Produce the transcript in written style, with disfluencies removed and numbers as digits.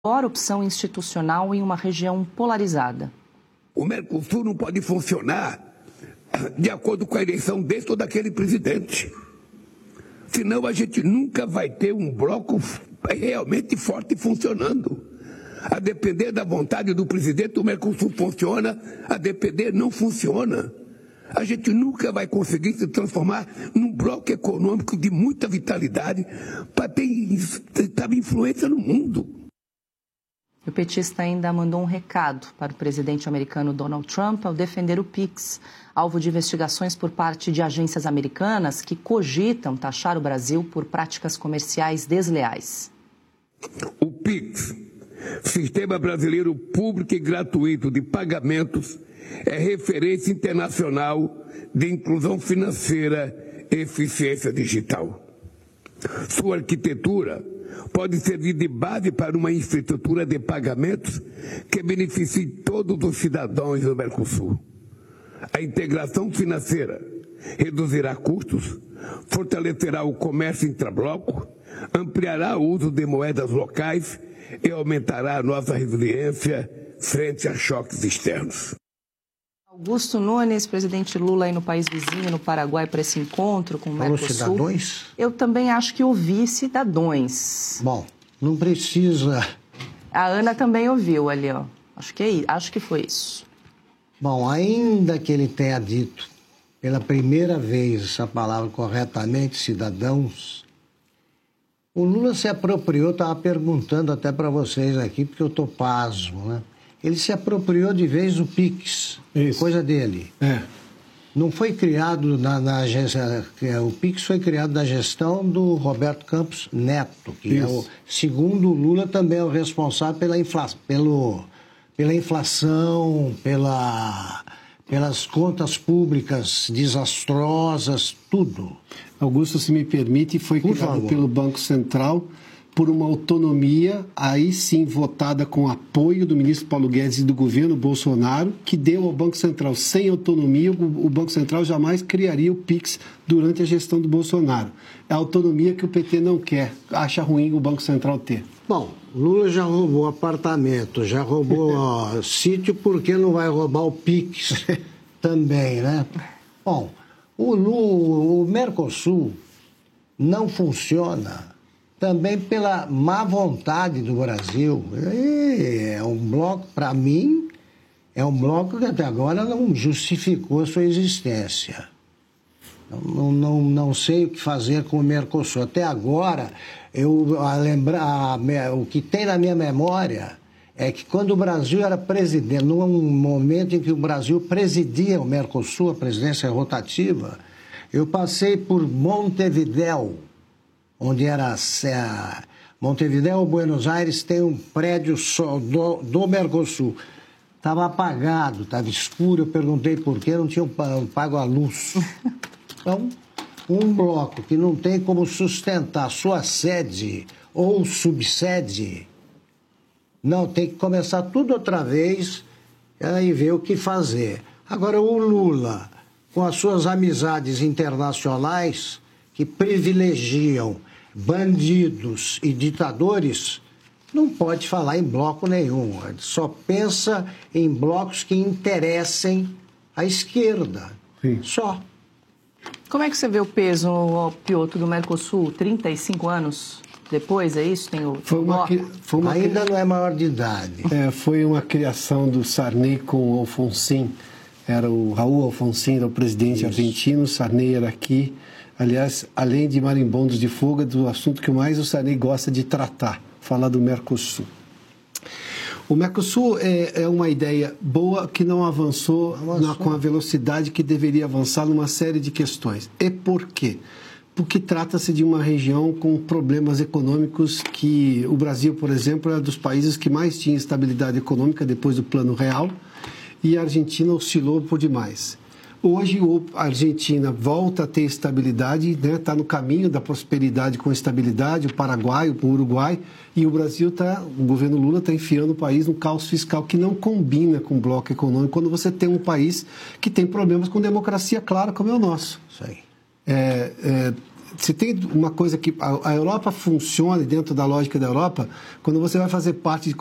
Pior opção institucional em uma região polarizada. O Mercosul não pode funcionar de acordo com a eleição desse ou daquele presidente. Senão a gente nunca vai ter um bloco realmente forte funcionando. A depender da vontade do presidente, o Mercosul funciona, a depender não funciona. A gente nunca vai conseguir se transformar num bloco econômico de muita vitalidade para ter influência no mundo. O petista ainda mandou um recado para o presidente americano Donald Trump ao defender o PIX, alvo de investigações por parte de agências americanas que cogitam taxar o Brasil por práticas comerciais desleais. O PIX, Sistema Brasileiro Público e Gratuito de Pagamentos, é referência internacional de inclusão financeira e eficiência digital. Sua arquitetura pode servir de base para uma infraestrutura de pagamentos que beneficie todos os cidadãos do Mercosul. A integração financeira reduzirá custos, fortalecerá o comércio intrabloco, ampliará o uso de moedas locais e aumentará a nossa resiliência frente a choques externos. Augusto Nunes, presidente Lula aí no país vizinho, no Paraguai, para esse encontro com o Mercosul. Cidadãos? Eu também acho que ouvi cidadãos. Bom, não precisa... A Ana também ouviu ali, ó. Acho que foi isso. Bom, ainda que ele tenha dito pela primeira vez essa palavra corretamente, cidadãos, o Lula se apropriou, estava perguntando até para vocês aqui, porque eu estou pasmo, né? Ele se apropriou de vez do PIX, isso. Coisa dele. É. Não foi criado na agência... O PIX foi criado na gestão do Roberto Campos Neto, que é o, segundo o Lula, também é o responsável pela inflação, pelas contas públicas desastrosas, tudo. Augusto, se me permite, foi criado pelo Banco Central por uma autonomia, aí sim votada com apoio do ministro Paulo Guedes e do governo Bolsonaro, que deu ao Banco Central. Sem autonomia, o Banco Central jamais criaria o PIX durante a gestão do Bolsonaro. É a autonomia que o PT não quer, acha ruim o Banco Central ter. Bom, Lula já roubou apartamento, já roubou sítio, por que não vai roubar o PIX também, né? Bom, o Mercosul não funciona também pela má vontade do Brasil. É um bloco, para mim, é um bloco que até agora não justificou a sua existência. Não sei o que fazer com o Mercosul. Até agora, o que tem na minha memória é que quando o Brasil era presidente, num momento em que o Brasil presidia o Mercosul, a presidência rotativa, eu passei por Montevidéu, onde era Montevidéu, Buenos Aires, tem um prédio só do Mercosul. Estava apagado, estava escuro, eu perguntei por quê, não tinham pago a luz. Então, um bloco que não tem como sustentar sua sede ou subsede, não, tem que começar tudo outra vez e ver o que fazer. Agora, o Lula, com as suas amizades internacionais, que privilegiam bandidos e ditadores, não pode falar em bloco nenhum. Ele só pensa em blocos que interessem a esquerda. Sim. Só. Como é que você vê o peso, Piotr, do Mercosul? 35 anos depois, é isso? Tem o Ainda não é maior de idade. Foi uma criação do Sarney com o Alfonsín. Era o Raul Alfonsín, era o presidente argentino, o Sarney era aqui. Aliás, além de marimbondos de fuga, do assunto que mais o Sarney gosta de tratar, falar do Mercosul. O Mercosul é uma ideia boa que não avançou com a velocidade que deveria avançar numa série de questões. E por quê? Porque trata-se de uma região com problemas econômicos que o Brasil, por exemplo, é um dos países que mais tinha estabilidade econômica depois do Plano Real, e a Argentina oscilou por demais. Hoje a Argentina volta a ter estabilidade, né? Está no caminho da prosperidade com estabilidade, o Paraguai, o Uruguai, e o Brasil o governo Lula está enfiando o país num caos fiscal que não combina com o bloco econômico, quando você tem um país que tem problemas com democracia clara, como é o nosso. Isso aí. se tem uma coisa que a Europa funciona dentro da lógica da Europa, quando você vai fazer parte de